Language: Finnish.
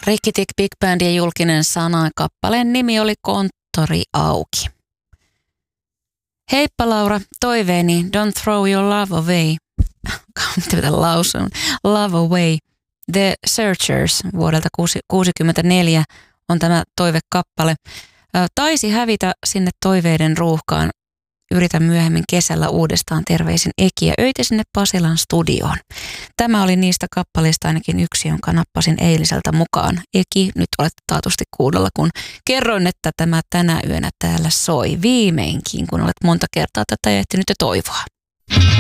Rikki Tikki Big Bandin julkinen sana. Kappaleen nimi oli Konttori auki. Heippa Laura, toiveeni Don't throw your love away. Mitä lausun? Love away. The Searchers vuodelta 1964 on tämä toivekappale. Taisi hävitä sinne toiveiden ruuhkaan. Yritän myöhemmin kesällä uudestaan, terveisin Eki, ja öitä sinne Pasilan studioon. Tämä oli niistä kappaleista ainakin yksi, jonka nappasin eiliseltä mukaan. Eki, nyt olet taatusti kuulolla, kun kerroin, että tämä tänä yönä täällä soi viimeinkin, kun olet monta kertaa tätä ehtinyt jo toivoa.